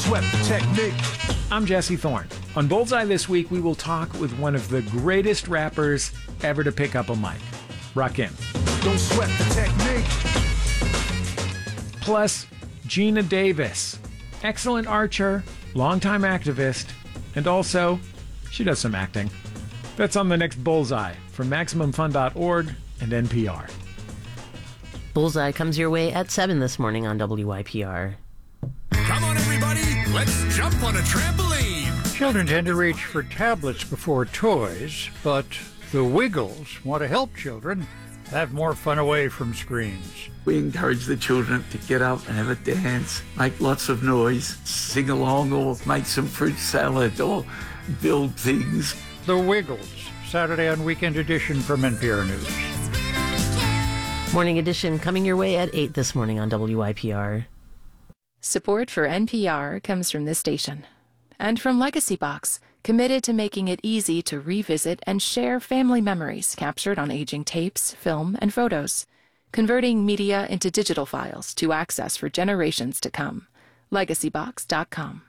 sweat the technique. I'm Jesse Thorne. On Bullseye this week, we will talk with one of the greatest rappers ever to pick up a mic, Rakim. Don't sweat the technique. Plus, Gina Davis, excellent archer, longtime activist, and also, she does some acting. That's on the next Bullseye from MaximumFun.org and NPR. Bullseye comes your way at 7 this morning on WYPR. Come on, everybody, let's jump on a trampoline. Children tend to reach for tablets before toys, but the Wiggles want to help children have more fun away from screens. We encourage the children to get up and have a dance, make lots of noise, sing along or make some fruit salad or build things. The Wiggles, Saturday on Weekend Edition from NPR News. Morning Edition coming your way at 8 this morning on WYPR. Support for NPR comes from this station and from Legacy Box, committed to making it easy to revisit and share family memories captured on aging tapes, film, and photos, converting media into digital files to access for generations to come. LegacyBox.com.